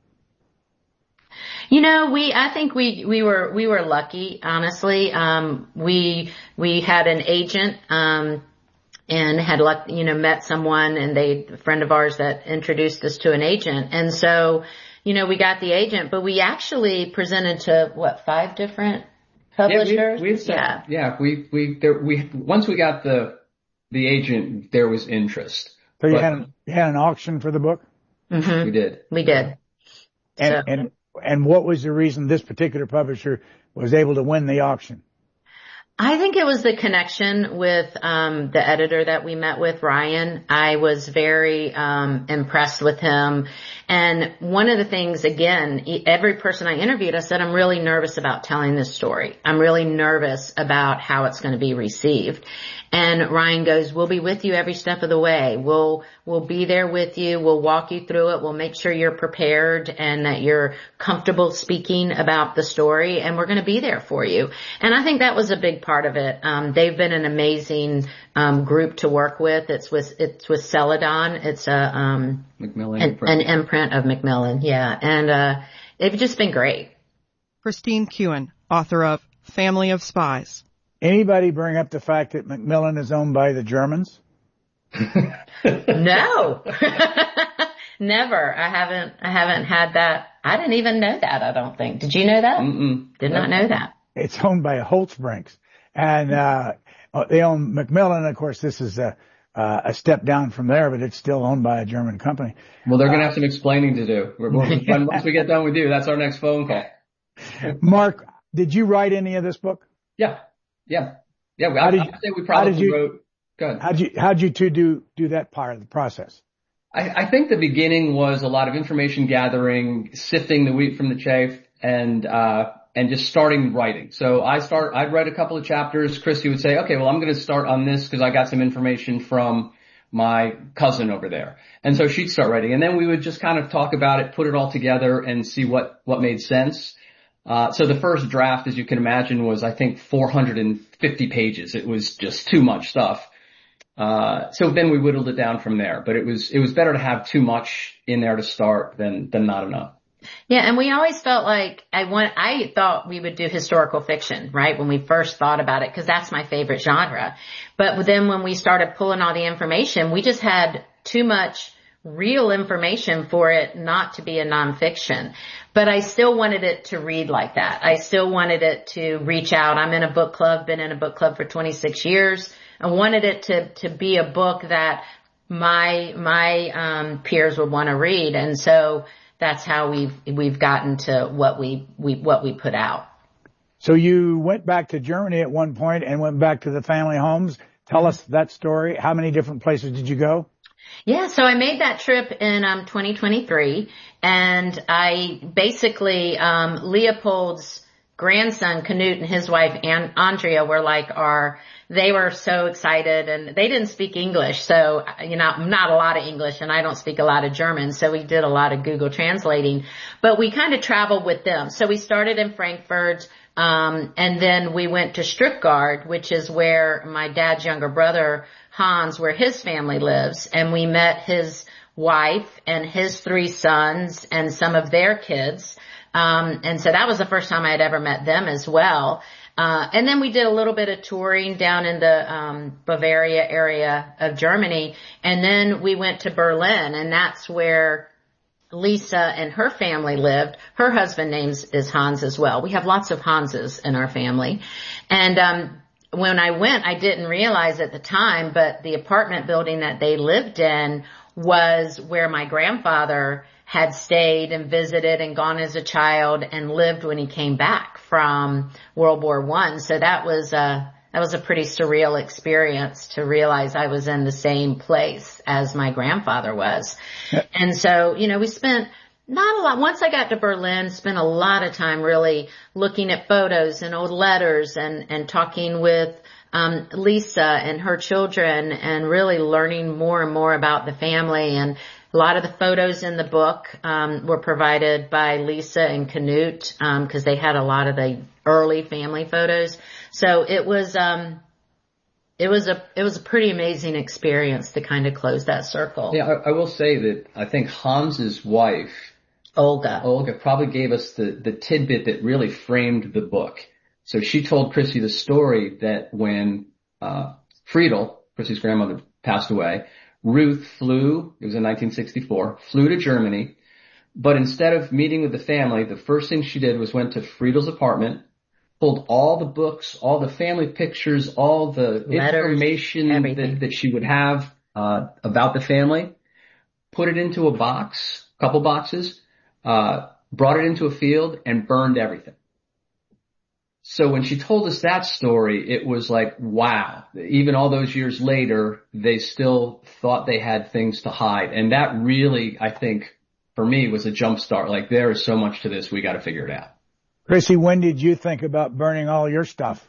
You know, we, I think we, we were, we were lucky, honestly. Um, we, we had an agent, um, and had luck, you know, met someone, and they, a friend of ours that introduced us to an agent. And so, you know, we got the agent, but we actually presented to what, five different publishers? Yeah, we, we've said, yeah. yeah, we, we, there, we, once we got the, the agent, there was interest. So you but, had, an, you had an auction for the book? Mm-hmm. We did. We did. And, so. and, and what was the reason this particular publisher was able to win the auction? I think it was the connection with um the editor that we met with, Ryan. I was very um impressed with him. And one of the things, again, every person I interviewed, I said, I'm really nervous about telling this story. I'm really nervous about how it's going to be received. And Ryan goes, we'll be with you every step of the way. We'll, we'll be there with you. We'll walk you through it. We'll make sure you're prepared and that you're comfortable speaking about the story, and we're going to be there for you. And I think that was a big part of it. Um, they've been an amazing, um, group to work with. It's with, it's with Celadon. It's a, um, Macmillan an, an imprint of Macmillan. Yeah. And, uh, they've just been great. Christine Kewen, author of Family of Spies. Anybody bring up the fact that Macmillan is owned by the Germans? No, never. I haven't, I haven't had that. I didn't even know that. I don't think. Did you know that? Mm-mm. Did not know that. It's owned by Holtzbrinks, and, uh, they own Macmillan. Of course, this is a, uh, a step down from there, but it's still owned by a German company. Well, they're going to have some explaining to do. We're, we're, when, once we get done with you, that's our next phone call. Mark, did you write any of this book? Yeah. Yeah. Yeah. How I, did I you, would say we probably you, wrote, go ahead. How'd you, how'd you two do, do that part of the process? I, I think the beginning was a lot of information gathering, sifting the wheat from the chaff, and, uh, and just starting writing. So I start, I'd write a couple of chapters. Chrissy would say, okay, well, I'm going to start on this because I got some information from my cousin over there. And so she'd start writing, and then we would just kind of talk about it, put it all together, and see what, what made sense. Uh, so the first draft, as you can imagine, was, I think, four hundred fifty pages. It was just too much stuff. Uh, so then we whittled it down from there, but it was, it was better to have too much in there to start than, than not enough. Yeah, and we always felt like I want, I thought we would do historical fiction, right? When we first thought about it, because that's my favorite genre. But then when we started pulling all the information, we just had too much real information for it not to be a nonfiction. But I still wanted it to read like that. I still wanted it to reach out. I'm in a book club, been in a book club for twenty-six years. I wanted it to, to be a book that my, my, um, peers would want to read. And so that's how we've, we've gotten to what we, we, what we put out. So you went back to Germany at one point and went back to the family homes. Tell us that story. How many different places did you go? Yeah, so I made that trip in um twenty twenty-three, and I basically, um Leopold's grandson, Knut, and his wife, An- Andrea, were like our, they were so excited, and they didn't speak English, so, you know, not a lot of English, and I don't speak a lot of German, so we did a lot of Google translating, but we kind of traveled with them. So we started in Frankfurt, um, and then we went to Stuttgart, which is where my dad's younger brother, Hans, where his family lives, and we met his wife and his three sons and some of their kids. Um, and so that was the first time I had ever met them as well. Uh, and then we did a little bit of touring down in the, um, Bavaria area of Germany. And then we went to Berlin, and that's where Lisa and her family lived. Her husband names is Hans as well. We have lots of Hanses in our family. And, um, when I went, I didn't realize at the time, but the apartment building that they lived in was where my grandfather had stayed and visited and gone as a child and lived when he came back from World War One. So that was a, that was a pretty surreal experience to realize I was in the same place as my grandfather was. And so, you know, we spent not a lot. Once I got to Berlin, spent a lot of time really looking at photos and old letters and, and talking with, um, Lisa and her children and really learning more and more about the family. And a lot of the photos in the book, um, were provided by Lisa and Knut, um, cause they had a lot of the early family photos. So it was, um, It was a, it was a pretty amazing experience to kind of close that circle. Yeah, I, I will say that I think Hans's wife, Olga, Olga probably gave us the, the tidbit that really framed the book. So she told Chrissy the story that when, uh, Friedel, Chrissy's grandmother, passed away, Ruth flew, it was in nineteen sixty-four, flew to Germany, but instead of meeting with the family, the first thing she did was went to Friedel's apartment, pulled all the books, all the family pictures, all the letters, information that, that she would have uh about the family, put it into a box, couple boxes, uh brought it into a field and burned everything. So when she told us that story, it was like, wow, even all those years later, they still thought they had things to hide. And that really, I think, for me was a jump start. Like, there is so much to this, we got to figure it out. Chrissy, when did you think about burning all your stuff?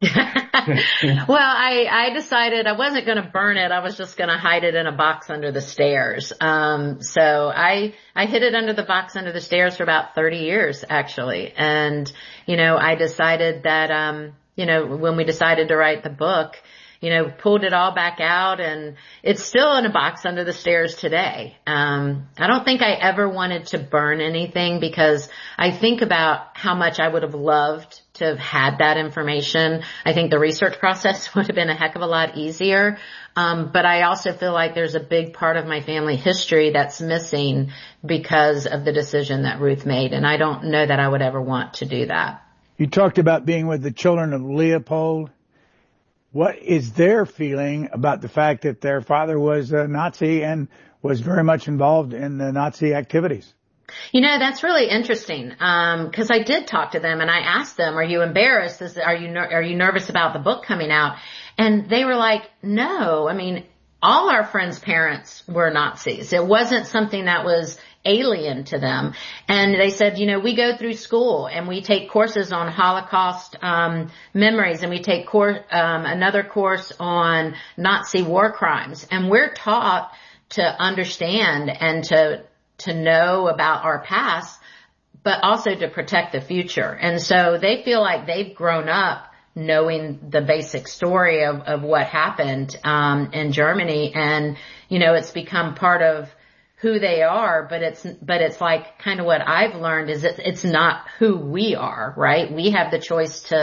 Well, I, I decided I wasn't going to burn it. I was just going to hide it in a box under the stairs. Um, so I, I hid it under the box under the stairs for about thirty years, actually. And, you know, I decided that, um, you know, when we decided to write the book, you know, pulled it all back out, and it's still in a box under the stairs today. Um, I don't think I ever wanted to burn anything because I think about how much I would have loved to have had that information. I think the research process would have been a heck of a lot easier. Um, but I also feel like there's a big part of my family history that's missing because of the decision that Ruth made. And I don't know that I would ever want to do that. You talked about being with the children of Leopold. What is their feeling about the fact that their father was a Nazi and was very much involved in the Nazi activities? You know, that's really interesting. Um, cause I did talk to them and I asked them, are you embarrassed? Is, are you, ner- are you nervous about the book coming out? And they were like, no, I mean, all our friends' parents were Nazis. It wasn't something that was alien to them. And they said, you know, we go through school and we take courses on Holocaust um memories, and we take course um another course on Nazi war crimes, and we're taught to understand and to to know about our past, but also to protect the future. And so they feel like they've grown up knowing the basic story of of what happened um in Germany, and you know, it's become part of who they are, but it's, but it's like kind of what I've learned is that it's not who we are, right? We have the choice to,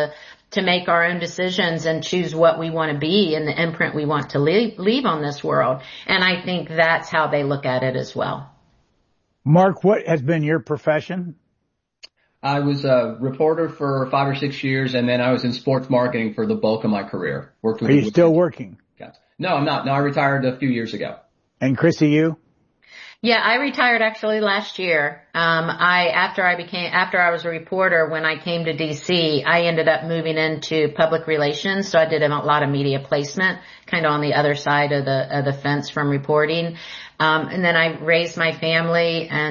to make our own decisions and choose what we want to be and the imprint we want to leave, leave on this world. And I think that's how they look at it as well. Mark, what has been your profession? I was a reporter for five or six years, and then I was in sports marketing for the bulk of my career. Worked with Are you still working? No, I'm not. No, I retired a few years ago. And Chrissy, you? Yeah, I retired actually last year. Um, I, after I became, after I was a reporter, when I came to D C, I ended up moving into public relations. So I did a lot of media placement, kind of on the other side of the, of the fence from reporting. Um, and then I raised my family and